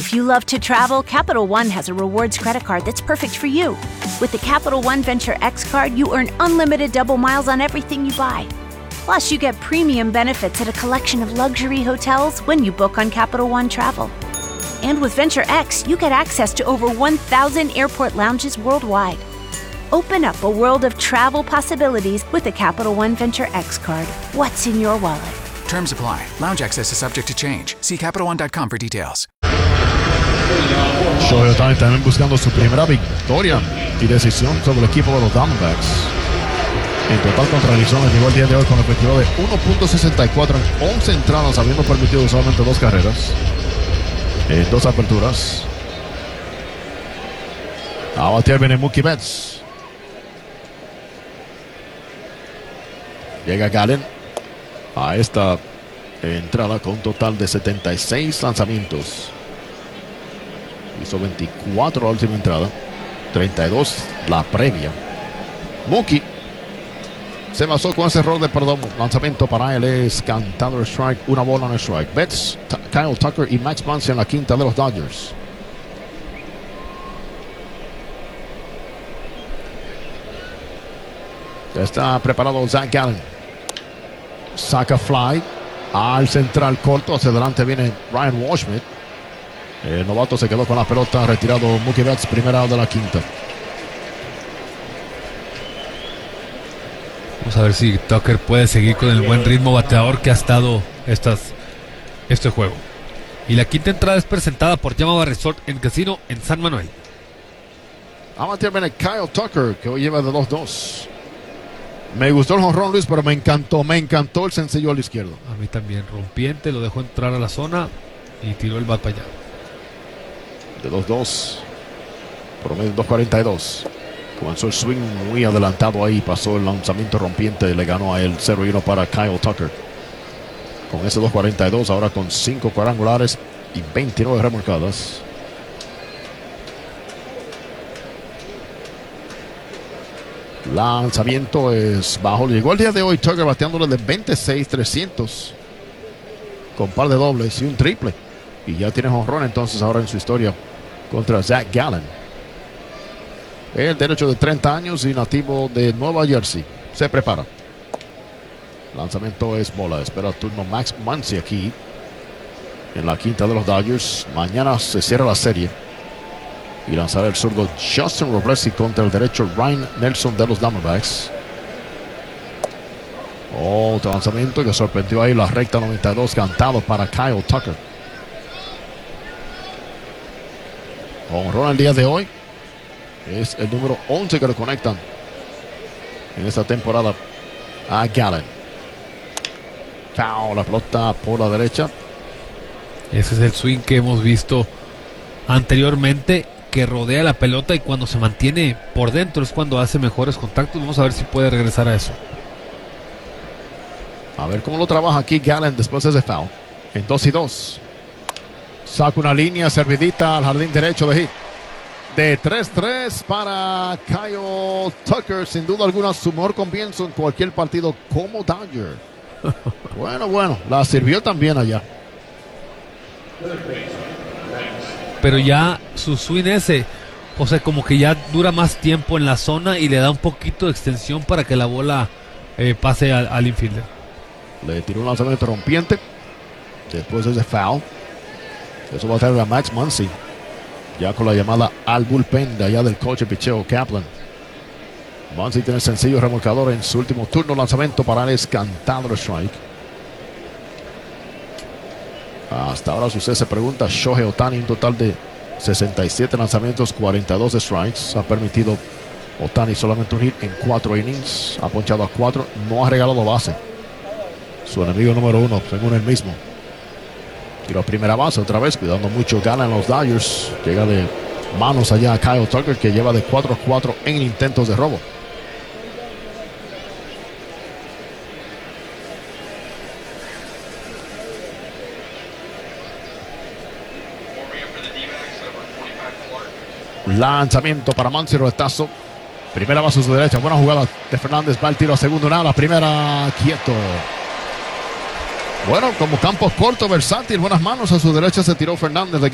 If you love to travel, Capital One has a rewards credit card that's perfect for you. With the Capital One Venture X card, you earn unlimited double miles on everything you buy. Plus, you get premium benefits at a collection of luxury hotels when you book on Capital One Travel. And with Venture X, you get access to over 1,000 airport lounges worldwide. Open up a world of travel possibilities with the Capital One Venture X card. What's in your wallet? Terms apply. Lounge access is subject to change. See CapitalOne.com for details. Shohei Ohtani también buscando su primera victoria y decisión sobre el equipo de los Diamondbacks. En total contra Arizona llegó el día de hoy con el efectivo de 1.64 en 11 entradas, habiendo permitido solamente 2 carreras en 2 aperturas. A batear viene Mookie Betts. Llega Gallen a esta entrada con un total de 76 lanzamientos. Hizo 24 la última entrada, 32 la previa. Mookie se basó con ese error de perdón. Lanzamiento para él es cantado el strike, una bola en el strike. Betts, Kyle Tucker y Max Muncy en la quinta de los Dodgers. Ya está preparado Zach Gallen. Saca fly al central corto. Hacia adelante viene Ryan Washmit. El novato se quedó con la pelota. Retirado Mookie Betts, primera de la quinta. Vamos a ver si Tucker puede seguir con el buen ritmo bateador que ha estado este juego. Y la quinta entrada es presentada por Yamaha Resort en Casino en San Manuel. Vamos a viene Kyle Tucker, que hoy lleva de 2-2. Me gustó el jonrón, Luis, pero me encantó el sencillo a la izquierda. A mí también, rompiente, lo dejó entrar a la zona y tiró el bat para allá. De 2-2, promedio 2.42. Comenzó el swing muy adelantado ahí, pasó el lanzamiento rompiente y le ganó a él 0-1 para Kyle Tucker. Con ese 2.42, ahora con 5 cuadrangulares y 29 remolcadas. Lanzamiento es bajo. Llegó el día de hoy Tucker bateándole de 26-300 con par de dobles y un triple. Y ya tiene jonrón entonces ahora en su historia contra Zach Gallen. El derecho de 30 años y nativo de Nueva Jersey. Se prepara. Lanzamiento es bola. Espera el turno Max Muncy aquí en la quinta de los Dodgers. Mañana se cierra la serie. Y lanzará el zurdo Justin Robles contra el derecho Ryan Nelson de los Diamondbacks. Otro lanzamiento que sorprendió ahí la recta 92, cantado para Kyle Tucker. Jonrón el día de hoy. Es el número 11 que le conectan en esta temporada a Gallen. Foul, la pelota por la derecha. Ese es el swing que hemos visto anteriormente, que rodea la pelota y cuando se mantiene por dentro es cuando hace mejores contactos. Vamos a ver si puede regresar a eso. A ver cómo lo trabaja aquí Gallen después de ese foul. En 2-2. Saca una línea servidita al jardín derecho de hit. De 3-3 para Kyle Tucker. Sin duda alguna su mejor comienzo en cualquier partido como Dodger. Bueno, la sirvió también allá. Pero ya su swing ese, o sea, como que ya dura más tiempo en la zona y le da un poquito de extensión para que la bola pase al infielder. Le tiró un lanzamiento rompiente después de ese foul. Eso va a traer a Max Muncy, ya con la llamada al bullpen de allá del coach de picheo Kaplan. Muncy tiene sencillo remolcador en su último turno. Lanzamiento para él, cantado el strike. Hasta ahora usted se pregunta, Shohei Ohtani un total de 67 lanzamientos, 42 strikes. Ha permitido Ohtani solamente un hit en 4 innings. Ha ponchado a 4, no ha regalado base. Su enemigo número 1, según él mismo. Tiro a primera base otra vez, cuidando mucho Gallen en los Dodgers. Llega de manos allá a Kyle Tucker, que lleva de 4-4 en intentos de robo. Lanzamiento para Muncy, retazo. Primera base a su derecha. Buena jugada de Fernández. Va el tiro a segundo. Nada, la primera quieto. Bueno, como campo corto, versátil. Buenas manos a su derecha se tiró Fernández.